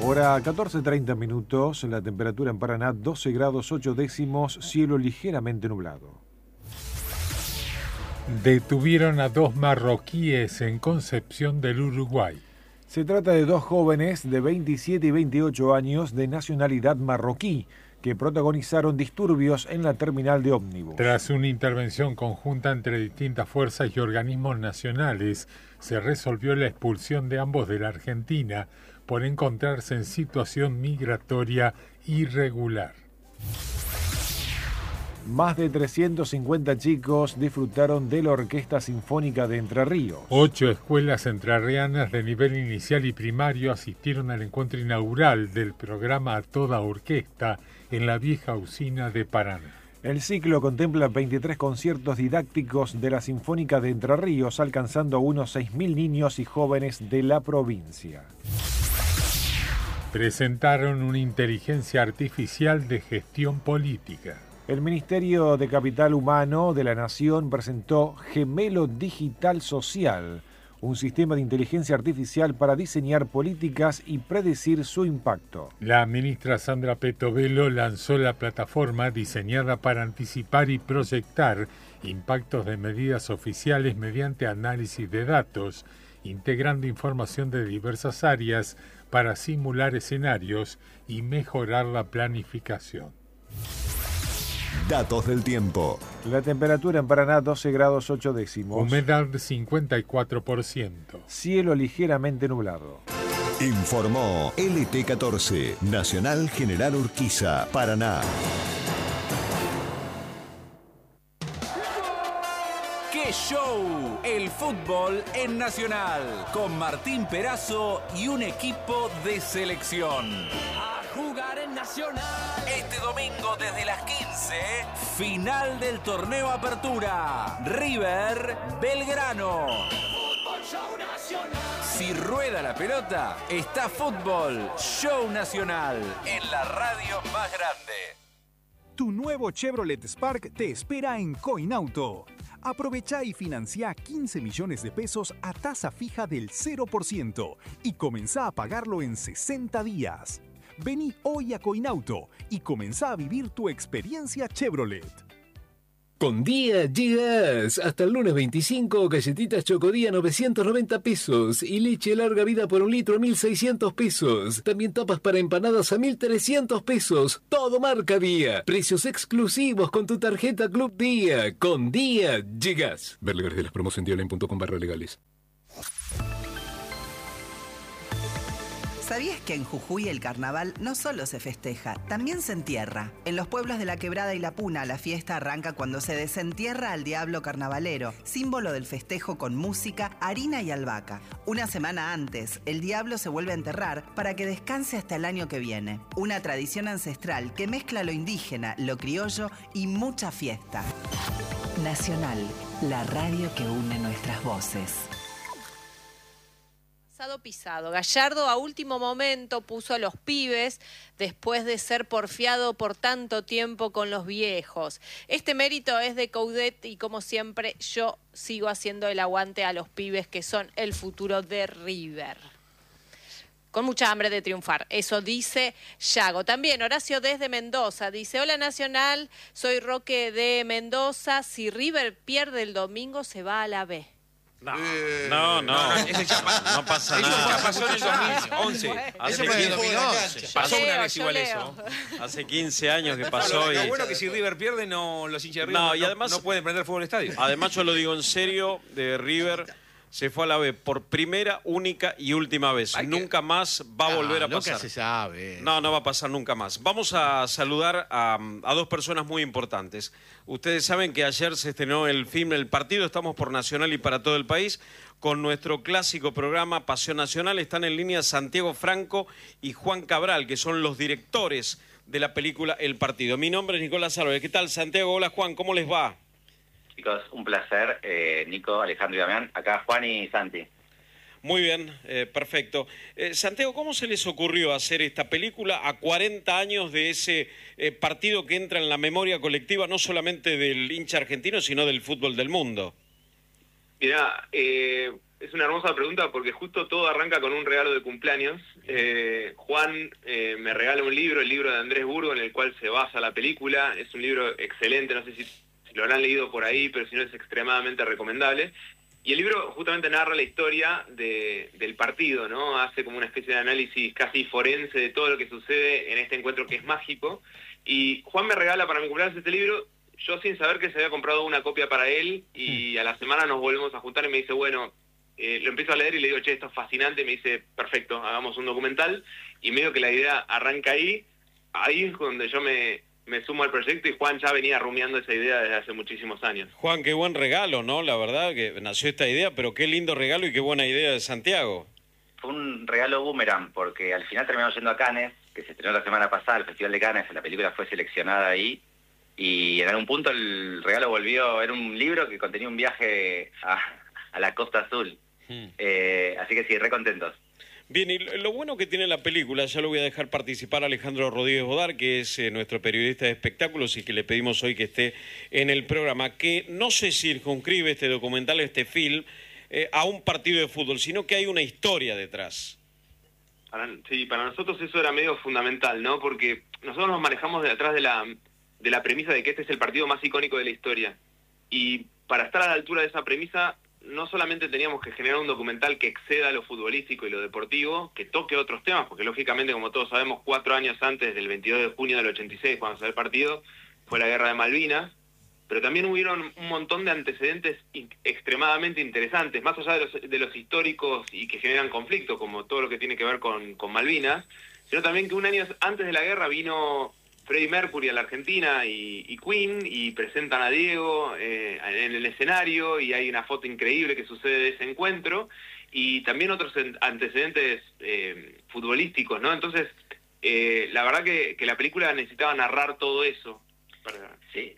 Hora 14:30 minutos, la temperatura en Paraná 12 grados 8 décimos, cielo ligeramente nublado. Detuvieron a 2 marroquíes en Concepción del Uruguay. Se trata de 2 jóvenes de 27 y 28 años de nacionalidad marroquí que protagonizaron disturbios en la terminal de ómnibus. Tras una intervención conjunta entre distintas fuerzas y organismos nacionales, se resolvió la expulsión de ambos de la Argentina por encontrarse en situación migratoria irregular. Más de 350 chicos disfrutaron de la Orquesta Sinfónica de Entre Ríos. 8 escuelas entrerrianas de nivel inicial y primario asistieron al encuentro inaugural del programa A Toda Orquesta en la vieja usina de Paraná. El ciclo contempla 23 conciertos didácticos de la Sinfónica de Entre Ríos, alcanzando a unos 6.000 niños y jóvenes de la provincia. Presentaron una inteligencia artificial de gestión política. El Ministerio de Capital Humano de la Nación presentó Gemelo Digital Social, un sistema de inteligencia artificial para diseñar políticas y predecir su impacto. La ministra Sandra Petovelo lanzó la plataforma diseñada para anticipar y proyectar impactos de medidas oficiales mediante análisis de datos, integrando información de diversas áreas para simular escenarios y mejorar la planificación. Datos del tiempo. La temperatura en Paraná 12 grados 8 décimos. Humedad 54%. Cielo ligeramente nublado. Informó LT14, Nacional General Urquiza, Paraná. ¡Qué show! El fútbol en Nacional, con Martín Perazo y un equipo de selección. A jugar en Nacional. Este domingo desde las 15, final del torneo Apertura. River Belgrano. Fútbol Show Nacional. Si rueda la pelota, está Fútbol Show Nacional en la radio más grande. Tu nuevo Chevrolet Spark te espera en Coinauto. Aprovecha y financia 15 millones de pesos a tasa fija del 0% y comenzá a pagarlo en 60 días. Vení hoy a Coinauto y comenzá a vivir tu experiencia Chevrolet. Con Día llegas. Hasta el lunes 25, galletitas Chocodía 990 pesos y leche larga vida por 1 litro 1.600 pesos. También tapas para empanadas a 1.300 pesos. Todo marca Día. Precios exclusivos con tu tarjeta Club Día. Con Día llegas. Ver legales de las promos en dialine.com/legales. ¿Sabías que en Jujuy el carnaval no solo se festeja, también se entierra? En los pueblos de La Quebrada y La Puna, la fiesta arranca cuando se desentierra al diablo carnavalero, símbolo del festejo con música, harina y albahaca. Una semana antes, el diablo se vuelve a enterrar para que descanse hasta el año que viene. Una tradición ancestral que mezcla lo indígena, lo criollo y mucha fiesta. Nacional, la radio que une nuestras voces. Pisado. Gallardo a último momento puso a los pibes después de ser porfiado por tanto tiempo con los viejos. Este mérito es de Coudet y como siempre yo sigo haciendo el aguante a los pibes que son el futuro de River. Con mucha hambre de triunfar, eso dice Yago. También Horacio desde Mendoza dice: hola Nacional, soy Roque de Mendoza, si River pierde el domingo se va a la B. No, Ese ya no pasa eso nada. ya pasó en el 2011. Hace Eso fue en el 15 2011. Pasó una vez igual yo eso. Hace 15 años que pasó. Lo Y bueno es que si River pierde, los hinchas de River No, y además- no pueden prender fuego al estadio. Además, yo lo digo en serio, de River se fue a la B por primera, única y última vez. Nunca más va a volver a pasar. Nunca se sabe. No va a pasar nunca más. Vamos a saludar a dos personas muy importantes. Ustedes saben que ayer se estrenó el film El Partido, estamos por Nacional y para todo el país, con nuestro clásico programa Pasión Nacional. Están en línea Santiago Franco y Juan Cabral, que son los directores de la película El Partido. Mi nombre es Nicolás Álvarez. ¿Qué tal, Santiago? Hola, Juan, ¿cómo les va? Chicos, un placer. Nico, Alejandro y Damián. Acá Juan y Santi. Muy bien, perfecto. Santiago, ¿cómo se les ocurrió hacer esta película a 40 años de ese partido que entra en la memoria colectiva no solamente del hincha argentino, sino del fútbol del mundo? Mirá, Es una hermosa pregunta porque justo todo arranca con un regalo de cumpleaños. Juan me regala un libro, el libro de Andrés Burgo, en el cual se basa la película. Es un libro excelente, no sé si lo habrán leído por ahí, pero si no es extremadamente recomendable. Y el libro justamente narra la historia del partido, ¿no? Hace como una especie de análisis casi forense de todo lo que sucede en este encuentro que es mágico. Y Juan me regala para mi cumpleaños este libro, yo sin saber que se había comprado una copia para él, y a la semana nos volvemos a juntar y me dice, bueno, lo empiezo a leer y le digo, che, esto es fascinante, y me dice, perfecto, hagamos un documental, y medio que la idea arranca ahí es donde yo me sumo al proyecto, y Juan ya venía rumiando esa idea desde hace muchísimos años. Juan, qué buen regalo, ¿no? La verdad que nació esta idea, pero qué lindo regalo y qué buena idea de Santiago. Fue un regalo boomerang, porque al final terminamos yendo a Cannes, que se estrenó la semana pasada, el Festival de Cannes, la película fue seleccionada ahí, y en algún punto el regalo volvió, era un libro que contenía un viaje a la Costa Azul. Así que sí, re contentos. Bien, y lo bueno que tiene la película, ya lo voy a dejar participar a Alejandro Rodríguez Bodar, que es nuestro periodista de espectáculos y que le pedimos hoy que esté en el programa, que no se circunscribe este documental, este film, a un partido de fútbol, sino que hay una historia detrás. Sí, para nosotros eso era medio fundamental, ¿no? Porque nosotros nos manejamos detrás de la premisa de que este es el partido más icónico de la historia. Y para estar a la altura de esa premisa, no solamente teníamos que generar un documental que exceda lo futbolístico y lo deportivo, que toque otros temas, porque lógicamente, como todos sabemos, 4 años antes del 22 de junio del 86, cuando se dio el partido, fue la Guerra de Malvinas, pero también hubieron un montón de antecedentes extremadamente interesantes, más allá de los históricos y que generan conflicto, como todo lo que tiene que ver con Malvinas, sino también que un año antes de la guerra vino Freddie Mercury a la Argentina y Queen, y presentan a Diego en el escenario, y hay una foto increíble que sucede de ese encuentro, y también otros antecedentes futbolísticos, ¿no? Entonces, la verdad que la película necesitaba narrar todo eso. Sí,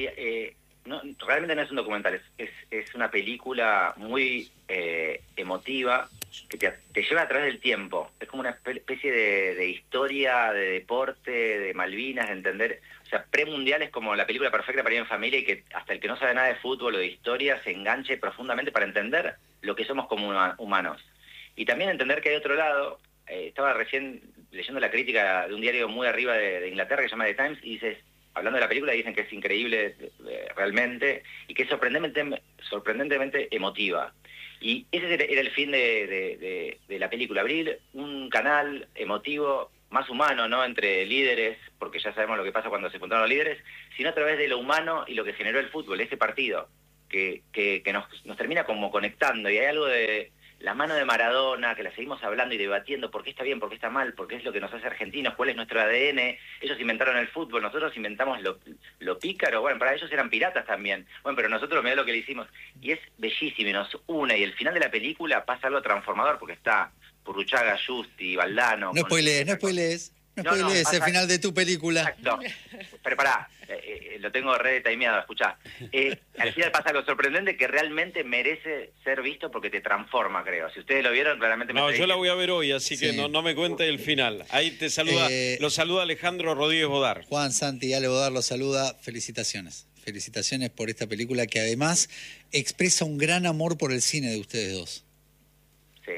no, realmente no es un documental, es una película muy emotiva, que te lleva a través del tiempo. Es como una especie de historia, de deporte, de Malvinas, de entender, o sea, premundial es como la película perfecta para ir en familia, y que hasta el que no sabe nada de fútbol o de historia se enganche profundamente para entender lo que somos como humanos. Y también entender que hay otro lado. Estaba recién leyendo la crítica de un diario muy arriba de Inglaterra que se llama The Times, y dices, hablando de la película, dicen que es increíble realmente, y que es sorprendentemente emotiva. Y ese era el fin de la película, abrir un canal emotivo más humano, no entre líderes, porque ya sabemos lo que pasa cuando se juntaron los líderes, sino a través de lo humano y lo que generó el fútbol, ese partido, que nos termina como conectando. Y hay algo de la mano de Maradona, que la seguimos hablando y debatiendo por qué está bien, por qué está mal, por qué es lo que nos hace argentinos, cuál es nuestro ADN. Ellos inventaron el fútbol, nosotros inventamos lo pícaro. Bueno, para ellos eran piratas también. Bueno, pero nosotros mirá lo que le hicimos. Y es bellísimo y nos une. Y el final de la película pasa algo transformador, porque está Purruchaga, Justi, Valdano. No spoilees el final de tu película. Exacto. Pero pará, lo tengo re timeado, escuchá. Al final pasa algo sorprendente que realmente merece ser visto porque te transforma, creo. Si ustedes lo vieron, claramente... No, yo la voy a ver hoy, así que no me cuente el final. Ahí te saluda, lo saluda Alejandro Rodríguez Bodar. Juan, Santi, Ale Bodar lo saluda. Felicitaciones. Felicitaciones por esta película que además expresa un gran amor por el cine de ustedes dos. Sí.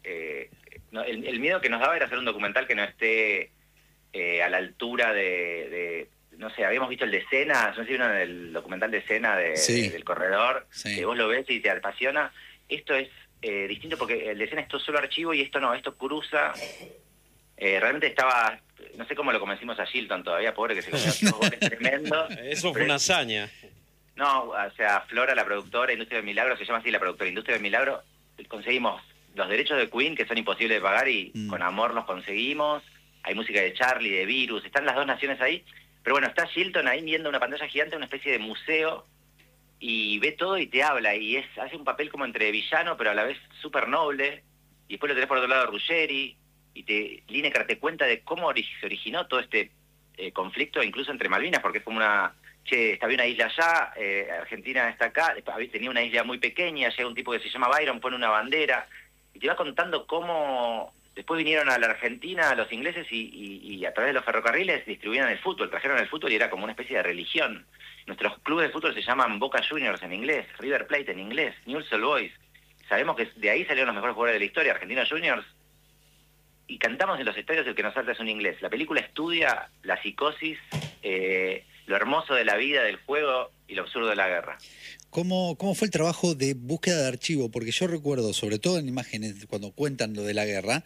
No, el miedo que nos daba era hacer un documental que no esté a la altura no sé, habíamos visto el de Senna, no sé si vieron el documental de Senna del corredor, que vos lo ves y te apasiona. Esto es distinto porque el de Senna es todo solo archivo y esto no, esto cruza. Realmente estaba, no sé cómo lo convencimos a Shilton todavía, pobre, que se comió 2 goles tremendos. Eso fue una hazaña. No, o sea, Flora, la productora, Industria del Milagro, se llama así la productora, Industria del Milagro, conseguimos los derechos de Queen, que son imposibles de pagar, y con amor los conseguimos. Hay música de Charlie, de Virus, están las dos naciones ahí. Pero bueno, está Shilton ahí viendo una pantalla gigante, una especie de museo, y ve todo y te habla, y hace un papel como entre villano, pero a la vez súper noble. Y después lo tenés por otro lado a Ruggeri, y Lineker te cuenta de cómo se originó todo este conflicto, incluso entre Malvinas, porque es como había una isla allá, Argentina está acá, tenía una isla muy pequeña, llega un tipo que se llama Byron, pone una bandera, y te va contando cómo después vinieron a la Argentina los ingleses y a través de los ferrocarriles distribuían el fútbol, trajeron el fútbol y era como una especie de religión. Nuestros clubes de fútbol se llaman Boca Juniors en inglés, River Plate en inglés, Newell's Old Boys. sabemos que de ahí salieron los mejores jugadores de la historia, Argentinos Juniors, y cantamos en los estadios el que nos salta es un inglés. La película estudia la psicosis, lo hermoso de la vida, del juego y lo absurdo de la guerra. ¿Cómo fue el trabajo de búsqueda de archivo? Porque yo recuerdo, sobre todo en imágenes, cuando cuentan lo de la guerra,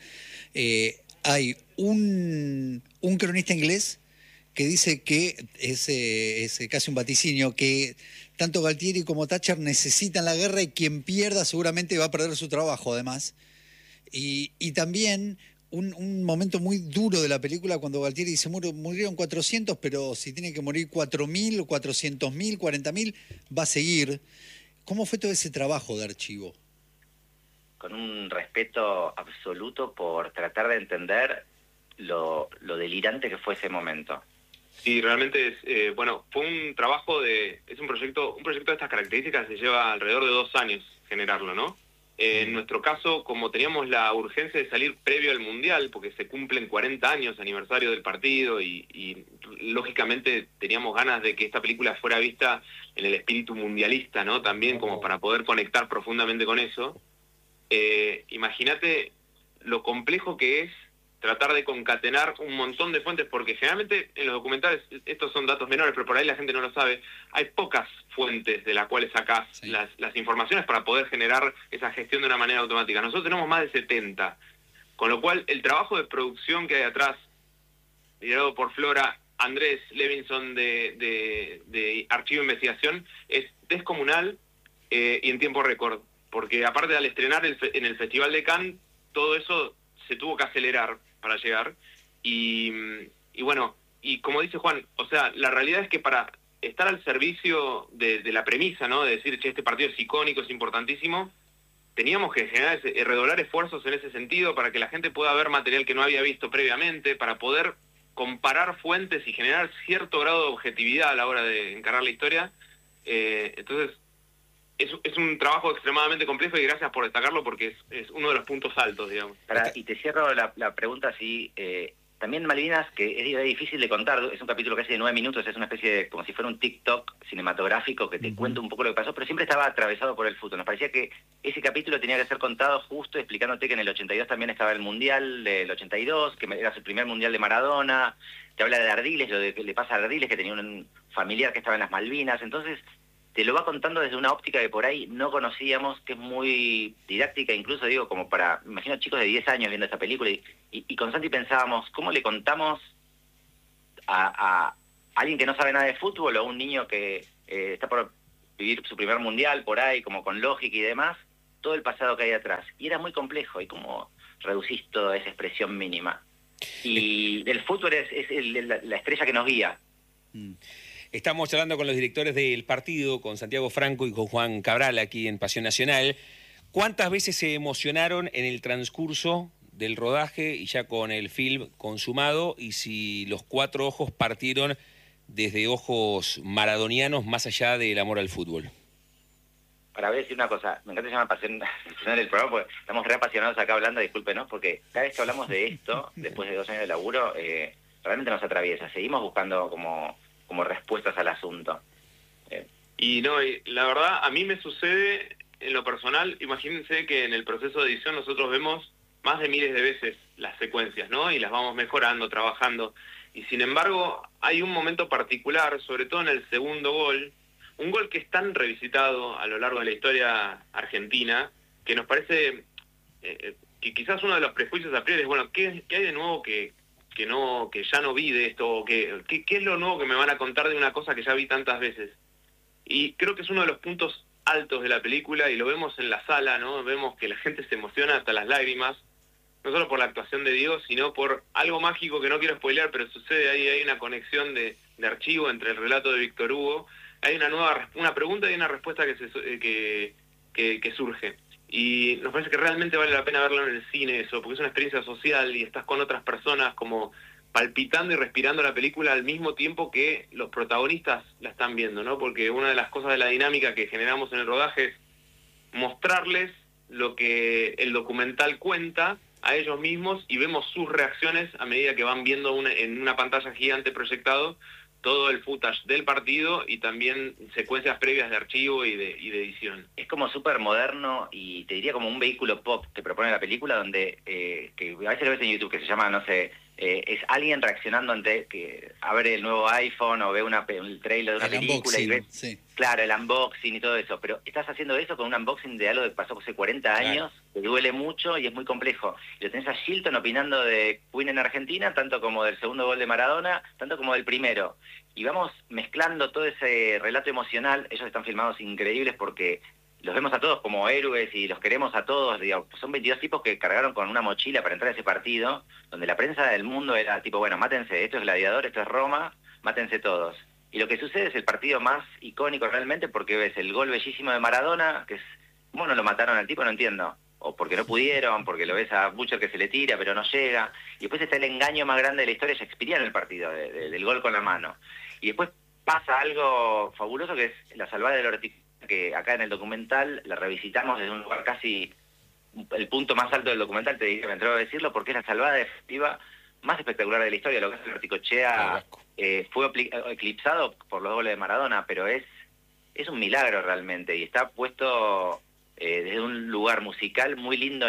hay un cronista inglés que dice que es casi un vaticinio, que tanto Galtieri como Thatcher necesitan la guerra y quien pierda seguramente va a perder su trabajo, además. Y también un momento muy duro de la película cuando Galtieri dice, murieron 400, pero si tiene que morir 4.000, 400.000, 40.000, va a seguir. ¿Cómo fue todo ese trabajo de archivo? Con un respeto absoluto por tratar de entender lo delirante que fue ese momento. Sí, realmente es, fue un trabajo es un proyecto de estas características se lleva alrededor de 2 años generarlo, ¿no? En nuestro caso, como teníamos la urgencia de salir previo al Mundial, porque se cumplen 40 años aniversario del partido y lógicamente teníamos ganas de que esta película fuera vista en el espíritu mundialista, ¿no? También como para poder conectar profundamente con eso. Imagínate lo complejo que es tratar de concatenar un montón de fuentes, porque generalmente en los documentales, estos son datos menores, pero por ahí la gente no lo sabe, hay pocas fuentes de las cuales sacás las informaciones para poder generar esa gestión de una manera automática. Nosotros tenemos más de 70, con lo cual el trabajo de producción que hay atrás, liderado por Flora, Andrés Levinson de Archivo e Investigación, es descomunal y en tiempo récord, porque aparte de al estrenar en el Festival de Cannes, todo eso se tuvo que acelerar para llegar y bueno, y como dice Juan, o sea, la realidad es que para estar al servicio de la premisa, ¿no? De decir, che, este partido es icónico, es importantísimo, teníamos que redoblar esfuerzos en ese sentido para que la gente pueda ver material que no había visto previamente, para poder comparar fuentes y generar cierto grado de objetividad a la hora de encarar la historia. Entonces, es un trabajo extremadamente complejo y gracias por destacarlo porque es uno de los puntos altos, digamos. Y te cierro la pregunta así. También Malvinas, que es difícil de contar, es un capítulo casi de 9 minutos, es una especie de, como si fuera un TikTok cinematográfico que te cuenta un poco lo que pasó, pero siempre estaba atravesado por el fútbol. Nos parecía que ese capítulo tenía que ser contado justo explicándote que en el 82 también estaba el Mundial del 82, que era su primer Mundial de Maradona, te habla de Ardiles, lo de que le pasa a Ardiles, que tenía un familiar que estaba en las Malvinas, entonces te lo va contando desde una óptica que por ahí no conocíamos, que es muy didáctica, incluso digo, como para, me imagino chicos de 10 años viendo esta película, y con Santi pensábamos, ¿cómo le contamos a alguien que no sabe nada de fútbol o a un niño que está por vivir su primer mundial por ahí, como con lógica y demás, todo el pasado que hay atrás? Y era muy complejo, y cómo reducís toda esa expresión mínima. Y el fútbol es la estrella que nos guía. Estamos charlando con los directores del partido, con Santiago Franco y con Juan Cabral aquí en Pasión Nacional. ¿Cuántas veces se emocionaron en el transcurso del rodaje y ya con el film consumado? Y si los 4 ojos partieron desde ojos maradonianos más allá del amor al fútbol. Para ver si una cosa, me encanta llamar Pasión Nacional del programa porque estamos re apasionados acá hablando, discúlpenos, porque cada vez que hablamos de esto, después de 2 años de laburo, realmente nos atraviesa. Seguimos buscando como respuestas al asunto. Y la verdad, a mí me sucede en lo personal, imagínense que en el proceso de edición nosotros vemos más de miles de veces las secuencias, ¿no? Y las vamos mejorando, trabajando. Y sin embargo, hay un momento particular, sobre todo en el segundo gol, un gol que es tan revisitado a lo largo de la historia argentina, que nos parece que quizás uno de los prejuicios a priori es, bueno, ¿qué hay de nuevo que ya no vi de esto? O ¿qué es lo nuevo que me van a contar de una cosa que ya vi tantas veces? Y creo que es uno de los puntos altos de la película y lo vemos en la sala, ¿no? Vemos que la gente se emociona hasta las lágrimas, no solo por la actuación de Diego, sino por algo mágico que no quiero spoilear, pero sucede ahí, hay una conexión de archivo entre el relato de Víctor Hugo, hay una pregunta y una respuesta que surge. Y nos parece que realmente vale la pena verlo en el cine eso, porque es una experiencia social y estás con otras personas como palpitando y respirando la película al mismo tiempo que los protagonistas la están viendo, ¿no? Porque una de las cosas de la dinámica que generamos en el rodaje es mostrarles lo que el documental cuenta a ellos mismos y vemos sus reacciones a medida que van viendo en una pantalla gigante proyectado todo el footage del partido y también secuencias previas de archivo y de edición. Es como súper moderno y te diría como un vehículo pop que propone la película, donde que a veces lo ves en YouTube, que se llama, no sé, es alguien reaccionando ante que abre el nuevo iPhone o ve el trailer de una película y ves, sí. Claro, el unboxing y todo eso, pero estás haciendo eso con un unboxing de algo que pasó hace 40 años, que duele mucho y es muy complejo. Y lo tenés a Shilton opinando de Queen en Argentina, tanto como del segundo gol de Maradona, tanto como del primero. Y vamos mezclando todo ese relato emocional. Ellos están filmados increíbles porque los vemos a todos como héroes y los queremos a todos. Digamos, son 22 tipos que cargaron con una mochila para entrar a ese partido, donde la prensa del mundo era tipo, bueno, mátense, esto es Gladiador, esto es Roma, mátense todos. Y lo que sucede es el partido más icónico realmente, porque ves el gol bellísimo de Maradona, que es, bueno, lo mataron al tipo, no entiendo. O porque no pudieron, porque lo ves a Butcher que se le tira, pero no llega. Y después está el engaño más grande de la historia shakespeariana en el partido, del gol con la mano. Y después pasa algo fabuloso, que es la salvada del Ortiz, que acá en el documental la revisitamos desde un lugar casi, el punto más alto del documental, te diría, me atrevo a decirlo, porque es la salvada efectiva más espectacular de la historia. Lo que hace el Orticochea fue eclipsado por los goles de Maradona, pero es un milagro realmente, y está puesto desde un lugar musical muy lindo.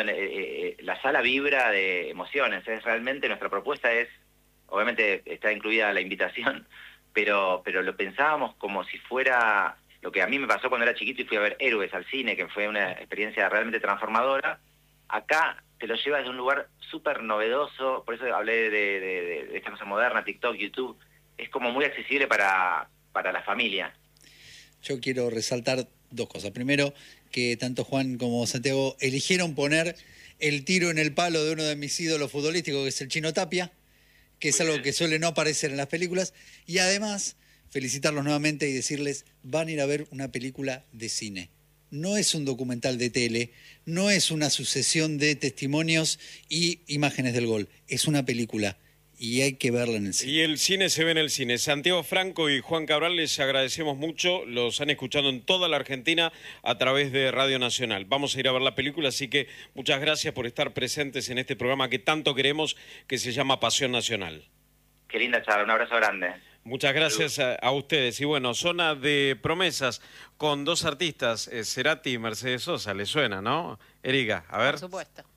La sala vibra de emociones. Realmente nuestra propuesta es, obviamente está incluida la invitación, pero lo pensábamos como si fuera lo que a mí me pasó cuando era chiquito y fui a ver Héroes al cine, que fue una experiencia realmente transformadora. Acá te lo lleva desde un lugar súper novedoso, por eso hablé de esta cosa moderna, TikTok, YouTube. Es como muy accesible para la familia. Yo quiero resaltar dos cosas. Primero, que tanto Juan como Santiago eligieron poner el tiro en el palo de uno de mis ídolos futbolísticos, que es el Chino Tapia, que es algo que suele no aparecer en las películas. Y además, felicitarlos nuevamente y decirles, van a ir a ver una película de cine. No es un documental de tele, no es una sucesión de testimonios y imágenes del gol. Es una película. Y hay que verla en el cine. Y el cine se ve en el cine. Santiago Franco y Juan Cabral, les agradecemos mucho. Los han escuchado en toda la Argentina a través de Radio Nacional. Vamos a ir a ver la película, así que muchas gracias por estar presentes en este programa que tanto queremos, que se llama Pasión Nacional. Qué linda charla, un abrazo grande. Muchas gracias a ustedes. Y bueno, zona de promesas con dos artistas, Cerati y Mercedes Sosa. ¿Le suena, no? Erika, a ver. Por supuesto.